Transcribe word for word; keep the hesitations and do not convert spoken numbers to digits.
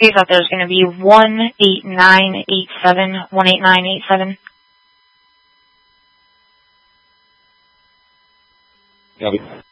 case out there is going to be one eight nine eight seven, one eight nine eight seven. Copy.